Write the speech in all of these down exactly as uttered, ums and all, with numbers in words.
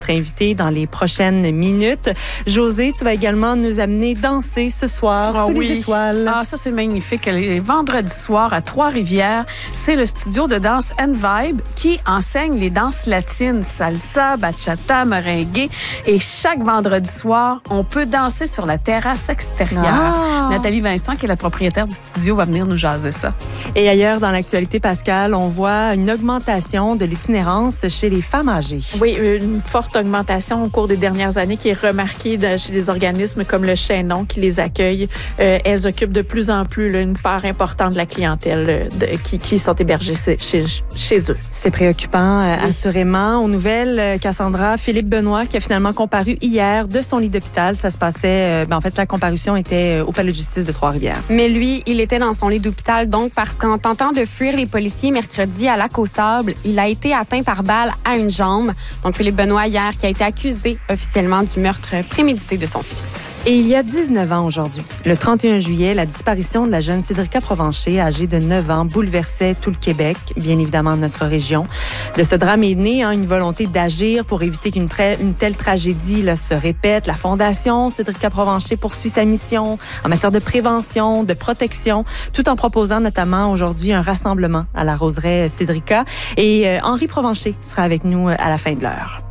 Notre invité dans les prochaines minutes. Josée, tu vas également nous amener danser ce soir ah, sous oui. les étoiles. Ah, ça, c'est magnifique. Les vendredis soirs à Trois-Rivières, c'est le studio de danse N-Vibe qui enseigne les danses latines, salsa, bachata, merengue. Et chaque vendredi soir, on peut danser sur la terrasse extérieure. Ah. Nathalie Vincent, qui est la propriétaire du studio, va venir nous jaser ça. Et ailleurs, dans l'actualité, Pascal, on voit une augmentation de l'itinérance chez les femmes âgées. Oui, une forte augmentation au cours des dernières années qui est remarquée de, chez des organismes comme le Chaînon qui les accueille. Euh, elles occupent de plus en plus là, une part importante de la clientèle de, qui, qui sont hébergées chez, chez eux. C'est préoccupant, euh, oui. assurément. Aux nouvelles, Cassandra, Philippe Benoît qui a finalement comparu hier de son lit d'hôpital. Ça se passait, euh, ben, en fait, la comparution était au palais de justice de Trois-Rivières. Mais lui, il était dans son lit d'hôpital, donc parce qu'en tentant de fuir les policiers mercredi à Lac-aux-Sables, il a été atteint par balle à une jambe. Donc, Philippe Benoît, hier, qui a été accusé officiellement du meurtre prémédité de son fils. Et il y a dix-neuf ans aujourd'hui, le trente et un juillet, la disparition de la jeune Cédrica Provencher, âgée de neuf ans, bouleversait tout le Québec, bien évidemment notre région. De ce drame est née hein, une volonté d'agir pour éviter qu'une tra- une telle tragédie là, se répète. La Fondation Cédrica Provencher poursuit sa mission en matière de prévention, de protection, tout en proposant notamment aujourd'hui un rassemblement à la roseraie Cédrica. Et euh, Henri Provencher sera avec nous à la fin de l'heure.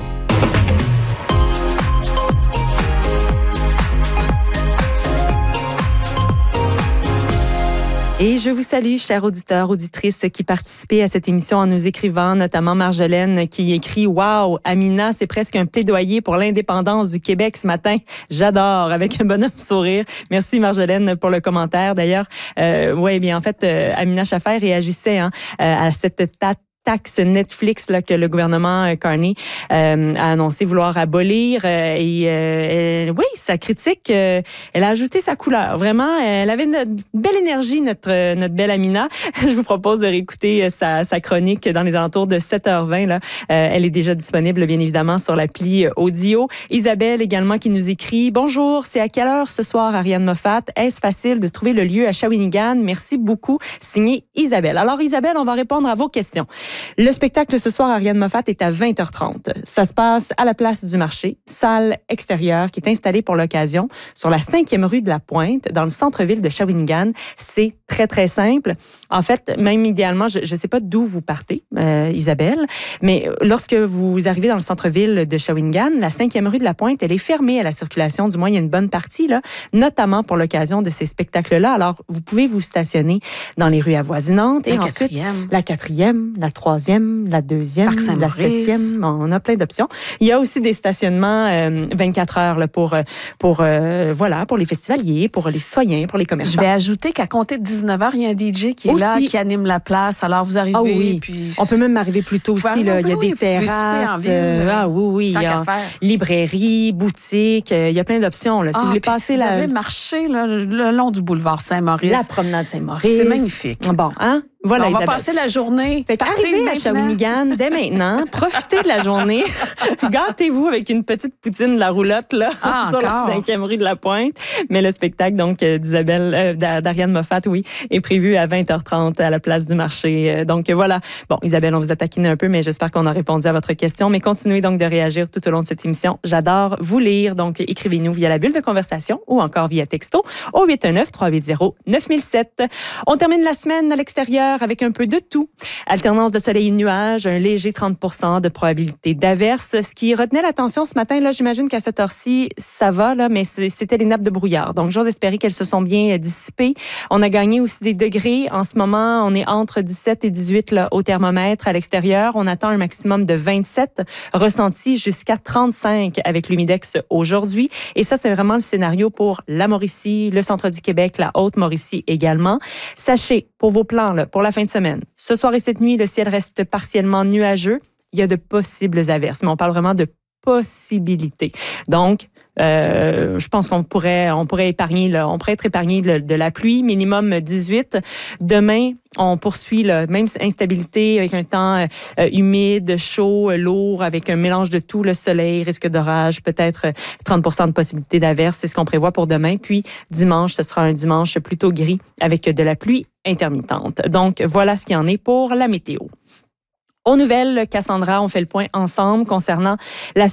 Et je vous salue, chers auditeurs, auditrices qui participaient à cette émission en nous écrivant, notamment Marjolaine qui écrit « Wow, Amina, c'est presque un plaidoyer pour l'indépendance du Québec ce matin. J'adore » avec un bonhomme sourire. Merci Marjolaine pour le commentaire. D'ailleurs, euh, ouais, bien en fait, euh, Amina Chaffer réagissait hein, à cette tâche taxe Netflix là, que le gouvernement euh, Carney euh, a annoncé vouloir abolir. Euh, et euh, elle, oui, sa critique, euh, elle a ajouté sa couleur. Vraiment, elle avait une belle énergie, notre notre belle Amina. Je vous propose de réécouter sa, sa chronique dans les alentours de sept heures vingt. Là. Euh, elle est déjà disponible, bien évidemment, sur l'appli audio. Isabelle également qui nous écrit « Bonjour, c'est à quelle heure ce soir, Ariane Moffat? Est-ce facile de trouver le lieu à Shawinigan? Merci beaucoup. » Signé Isabelle. Alors Isabelle, on va répondre à vos questions. Le spectacle ce soir, Ariane Moffat, est à vingt heures trente. Ça se passe à la place du marché, salle extérieure qui est installée pour l'occasion sur la cinquième rue de la Pointe, dans le centre-ville de Shawinigan. C'est très, très simple. En fait, même idéalement, je ne sais pas d'où vous partez, euh, Isabelle, mais lorsque vous arrivez dans le centre-ville de Shawinigan, la cinquième rue de la Pointe, elle est fermée à la circulation, du moins il y a une bonne partie, là, notamment pour l'occasion de ces spectacles-là. Alors, vous pouvez vous stationner dans les rues avoisinantes et la ensuite quatrième. la quatrième, la troisième, la deuxième, la septième. On a plein d'options. Il y a aussi des stationnements euh, vingt-quatre heures là, pour, pour, euh, voilà, pour les festivaliers, pour les citoyens, pour les commerçants. Je vais ajouter qu'à compter de dix-neuf heures, il y a un D J qui est aussi là, qui anime la place. Alors, vous arrivez. Ah oui. Puis... On peut même arriver plus tôt aussi. Arriver, Là. Il y a oui, des terrasses. En ville, euh, ah oui, oui. Il y a librairie, boutique. Euh, il y a plein d'options. Là. Si ah, vous voulez passer si la... vous avez marché là, le long du boulevard Saint-Maurice. La promenade Saint-Maurice. C'est magnifique. Bon, hein? Voilà, on va Isabelle. passer la journée. Fait qu'arrivez à Shawinigan dès maintenant. Profitez de la journée. Gâtez-vous avec une petite poutine de la roulotte là, ah, sur encore? la cinquième rue de la Pointe. Mais le spectacle donc d'Isabelle, euh, d'Ariane Moffat, oui, est prévu à vingt heures trente à la place du marché. Donc voilà. Bon, Isabelle, on vous a taquiné un peu, mais j'espère qu'on a répondu à votre question. Mais continuez donc de réagir tout au long de cette émission. J'adore vous lire. Donc écrivez-nous via la bulle de conversation ou encore via texto au huit un neuf, trois huit zéro, neuf mille sept. On termine la semaine à l'extérieur avec un peu de tout. Alternance de soleil et de nuages, un léger trente pour cent de probabilité d'averse. Ce qui retenait l'attention ce matin, là, j'imagine qu'à cette heure-ci, ça va, là, mais c'était les nappes de brouillard. Donc, j'ose espérer qu'elles se sont bien dissipées. On a gagné aussi des degrés. En ce moment, on est entre dix-sept et dix-huit là, au thermomètre à l'extérieur. On attend un maximum de vingt-sept, ressenti jusqu'à trente-cinq avec l'humidex aujourd'hui. Et ça, c'est vraiment le scénario pour la Mauricie, le centre du Québec, la Haute-Mauricie également. Sachez, pour vos plans, là, pour la fin de semaine, ce soir et cette nuit, le ciel reste partiellement nuageux. Il y a de possibles averses, mais on parle vraiment de possibilités. Donc, Euh, je pense qu'on pourrait, on pourrait épargner, là, on pourrait être épargné de, de la pluie, minimum dix-huit. Demain, on poursuit la même instabilité avec un temps euh, humide, chaud, lourd, avec un mélange de tout, le soleil, risque d'orage, peut-être trente pour cent de possibilité d'averse, c'est ce qu'on prévoit pour demain. Puis dimanche, ce sera un dimanche plutôt gris avec de la pluie intermittente. Donc, voilà ce qu'il y en est pour la météo. Aux nouvelles, Cassandra, on fait le point ensemble concernant la